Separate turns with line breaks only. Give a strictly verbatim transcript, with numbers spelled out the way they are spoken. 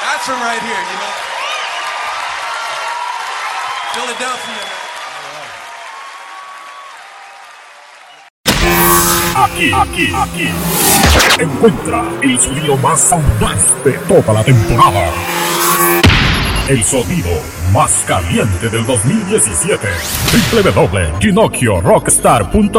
That's from right here, you know. Philadelphia, man.
Aquí, aquí, aquí. Encuentra el sonido más audaz de toda la temporada. El sonido más caliente del dos mil diecisiete. doble u doble u doble u punto ginocchio rockstar punto